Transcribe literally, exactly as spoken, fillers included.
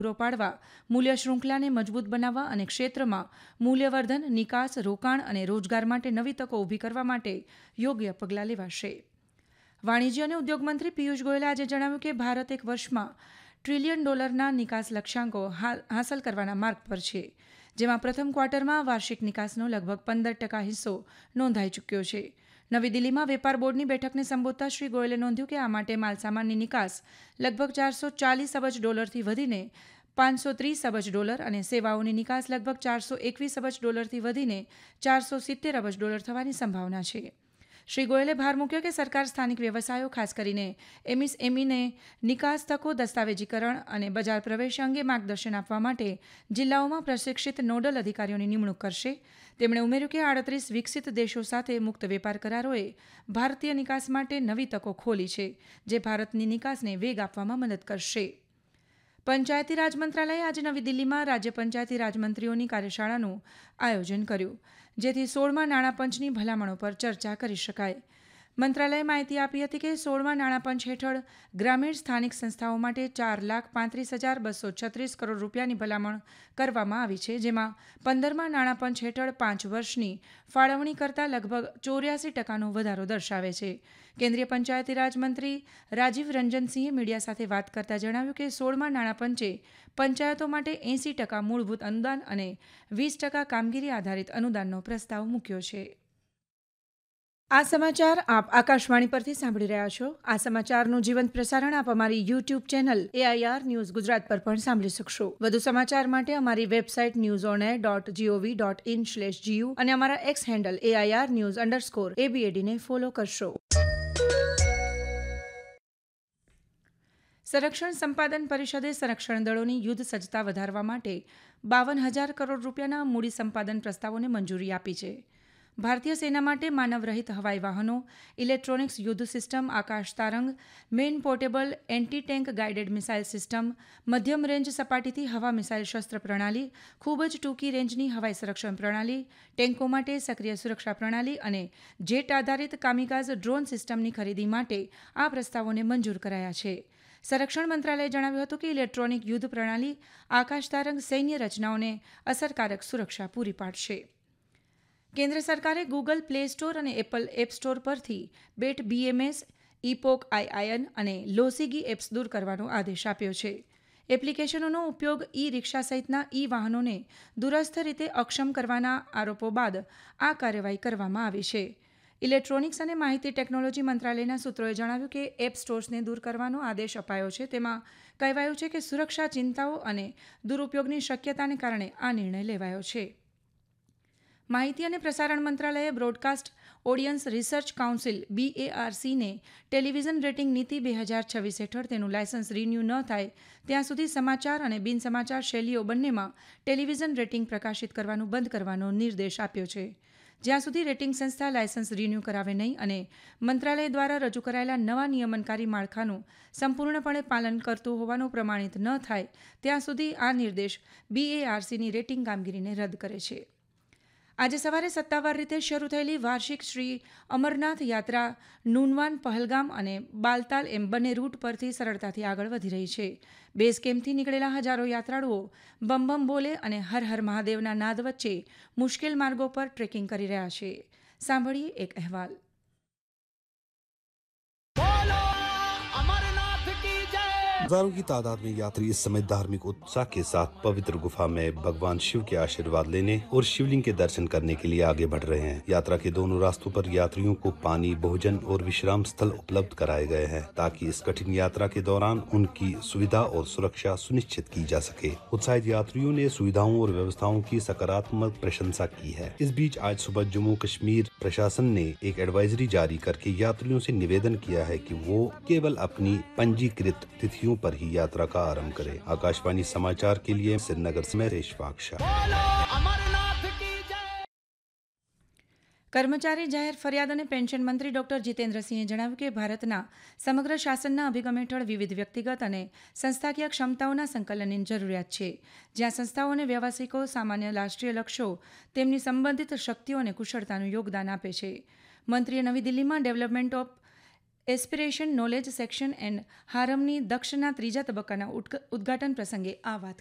પૂરો પાડવા, મૂલ્ય શૃંખલાને મજબૂત બનાવવા અને ક્ષેત્રમાં મૂલ્યવર્ધન, નિકાસ, રોકાણ અને રોજગાર માટે નવી તકો ઊભી કરવા માટે યોગ્ય પગલાં લેવાશે. વાણિજ્ય અને ઉદ્યોગ મંત્રી પિયુષ ગોયલે આજે જણાવ્યું કે ભારત એક વર્ષમાં ટ્રિલિયન ડોલરના નિકાસ લક્ષ્યાંકો હાંસલ કરવાના માર્ગ પર છે, જેમાં પ્રથમ ક્વાર્ટરમાં વાર્ષિક નિકાસનો લગભગ પંદર ટકા હિસ્સો નોંધાઈ ચૂક્યો છે. નવી દિલ્હીમાં વેપાર બોર્ડની બેઠકને સંબોધતા શ્રી ગોયલે નોંધ્યું કે આ માટે માલસામાનની નિકાસ લગભગ ચારસો ચાલીસ અબજ ડોલરથી વધીને પાંચસો ત્રીસ અબજ ડોલર અને સેવાઓની નિકાસ લગભગ ચારસો એકવીસ અબજ ડોલરથી વધીને ચારસો સિત્તેર અબજ ડોલર થવાની સંભાવના છે. શ્રી ગોયલે ભાર મૂક્યો કે સરકાર સ્થાનિક વ્યવસાયો, ખાસ કરીને એમએસએમઈને નિકાસ તકો, દસ્તાવેજીકરણ અને બજાર પ્રવેશ અંગે માર્ગદર્શન આપવા માટે જિલ્લાઓમાં પ્રશિક્ષિત નોડલ અધિકારીઓની નિમણૂક કરશે. તેમણે ઉમેર્યું કે આડત્રીસ વિકસિત દેશો સાથે મુક્ત વેપાર કરારોએ ભારતીય નિકાસ માટે નવી તકો ખોલી છે, જે ભારતની નિકાસને વેગ આપવામાં મદદ કરશે. પંચાયતી રાજ મંત્રાલયે આજે નવી દિલ્હીમાં રાજ્ય પંચાયતી રાજમંત્રીઓની કાર્યશાળાનું આયોજન કર્યું, જેથી સોળમા નાણાપંચની ભલામણો પર ચર્ચા કરી શકાય. મંત્રાલયે માહિતી આપી હતી કે સોળમા નાણાપંચ હેઠળ ગ્રામીણ સ્થાનિક સંસ્થાઓ માટે ચાર લાખ પાંત્રીસ હજાર બસો છત્રીસ કરોડ રૂપિયાની ભલામણ કરવામાં આવી છે, જેમાં પંદરમા નાણાપંચ હેઠળ પાંચ વર્ષની ફાળવણી કરતાં લગભગ ચોર્યાસી ટકાનો વધારો દર્શાવે છે. કેન્દ્રીય પંચાયતી રાજ મંત્રી રાજીવ રંજનસિંહે મીડિયા સાથે વાત કરતા જણાવ્યું કે સોળમા નાણાપંચે પંચાયતો માટે એંસી ટકા મૂળભૂત અનુદાન અને વીસ ટકા કામગીરી આધારિત અનુદાનનો પ્રસ્તાવ મૂક્યો છે. આ સમાચાર આપ આકાશવાણી પરથી સાંભળી રહ્યા છો. આ સમાચારનું જીવંત પ્રસારણ આપ અમારી YouTube channel AIR news Gujarat પર પણ સાંભળી શકશો. વધુ સમાચાર માટે અમારી website news on air dot GOV dot in slash GU અને અમારા x handle AIR news underscore એબીએડીને follow કરશો. સંરક્ષણ સંપાદન પરિષદે સંરક્ષણ દળોની યુદ્ધ સજ્જતા વધારવા માટે બાવન હજાર કરોડ રૂપિયાના મૂડી સંપાદન પ્રસ્તાવોને મંજૂરી આપી છે. ભારતીય સેના માટે માનવરહિત હવાઈ વાહનો, ઇલેક્ટ્રોનિક્સ યુદ્ધ સિસ્ટમ, આકાશ તારંગ, main portable anti tank guided missile system, મધ્યમ રેન્જ સપાટીથી હવા મિસાઇલ શસ્ત્ર પ્રણાલી, ખૂબ જ ટૂંકી રેન્જની હવાઈ સંરક્ષણ પ્રણાલી, ટેન્કો માટે સક્રિય સુરક્ષા પ્રણાલી અને જેટ આધારિત કામિકાઝ ડ્રોન સિસ્ટમની ખરીદી માટે આ પ્રસ્તાવોને મંજૂર કરાયા છે. સંરક્ષણ મંત્રાલયે જણાવ્યું હતું કે ઇલેક્ટ્રોનિક યુદ્ધ પ્રણાલી આકાશ તારંગ સૈન્ય રચનાઓને અસરકારક સુરક્ષા પૂરી પાડશે. કેન્દ્ર સરકારે ગૂગલ પ્લે સ્ટોર અને એપલ એપ સ્ટોર પરથી બેટ બીએમએસ, ઇપોક આઈઆઈએન અને લોસીગી એપ્સ દૂર કરવાનો આદેશ આપ્યો છે. એપ્લિકેશનોનો ઉપયોગ ઈ રિક્ષા સહિતના ઈ વાહનોને દૂરસ્થ રીતે અક્ષમ કરવાના આરોપો બાદ આ કાર્યવાહી કરવામાં આવી છે. ઇલેક્ટ્રોનિક્સ અને માહિતી ટેકનોલોજી મંત્રાલયના સૂત્રોએ જણાવ્યું કે એપ સ્ટોર્સને દૂર કરવાનો આદેશ અપાયો છે. તેમાં કહેવાયું છે કે સુરક્ષા ચિંતાઓ અને દુરુપયોગની શક્યતાને કારણે આ નિર્ણય લેવાયો છે. માહિતી અને પ્રસારણ મંત્રાલયે broadcast audience research council બીએઆરસીને television rating નીતિ બે હજાર છવ્વીસ હેઠળ તેનું લાયસન્સ રિન્યૂ ન થાય ત્યાં સુધી સમાચાર અને બિન સમાચાર શૈલીઓ બંનેમાં ટેલિવિઝન રેટિંગ પ્રકાશિત કરવાનું બંધ કરવાનો નિર્દેશ આપ્યો છે. જ્યાં સુધી રેટિંગ સંસ્થા લાયસન્સ રિન્યૂ કરાવે નહીં અને મંત્રાલય દ્વારા રજૂ કરાયેલા નવા નિયમનકારી માળખાનું સંપૂર્ણપણે પાલન કરતું હોવાનું પ્રમાણિત ન થાય ત્યાં સુધી આ નિર્દેશ બીએઆરસીની રેટિંગ કામગીરીને રદ કરે છે. આજે સવારે સત્તાવાર રીતે શરૂ થયેલી વાર્ષિક શ્રી અમરનાથ યાત્રા નુનવાન, પહલગામ અને બાલતાલ એમ બંને રૂટ પરથી સરળતાથી આગળ વધી રહી છે. બેઝ કેમ્પથી નીકળેલા હજારો યાત્રાળુઓ બમ બમ બોલે અને હર હર મહાદેવના નાદ વચ્ચે મુશ્કેલ માર્ગો પર ટ્રેકિંગ કરી રહ્યા છે. સાંભળીએ એક અહેવાલ. हजारों की तादाद में यात्री इस समय धार्मिक उत्साह के साथ पवित्र गुफा में भगवान शिव के आशीर्वाद लेने और शिवलिंग के दर्शन करने के लिए आगे बढ़ रहे हैं. यात्रा के दोनों रास्तों पर यात्रियों को पानी, भोजन और विश्राम स्थल उपलब्ध कराए गए हैं ताकि इस कठिन यात्रा के दौरान उनकी सुविधा और सुरक्षा सुनिश्चित की जा सके. उत्साहित यात्रियों ने सुविधाओं और व्यवस्थाओं की सकारात्मक प्रशंसा की है. इस बीच आज सुबह जम्मू कश्मीर प्रशासन ने एक एडवाइजरी जारी करके यात्रियों से निवेदन किया है कि वो केवल अपनी पंजीकृत तिथियों पर ही यात्रा का आरंभ करें. आकाशवाणी समाचार के लिए श्रीनगर से मैं रेशफाक शाह. કર્મચારી જાહેર ફરિયાદ અને પેન્શન મંત્રી ડોક્ટર જીતેન્દ્રસિંહે જણાવ્યું કે ભારતના સમગ્ર શાસનના અભિગમ હેઠળ વિવિધ વ્યક્તિગત અને સંસ્થાકીય ક્ષમતાઓના સંકલનની જરૂરિયાત છે. જ્યાં સંસ્થાઓ અને વ્યવસાયિકો સામાન્ય રાષ્ટ્રીય લક્ષ્યો તેમની સંબંધિત શક્તિઓ અને કુશળતાનું યોગદાન આપે છે. મંત્રીએ નવી દિલ્હીમાં development of aspiration knowledge section and હારમની દક્ષના ત્રીજા તબક્કાના ઉદ્ઘાટન પ્રસંગે આ વાત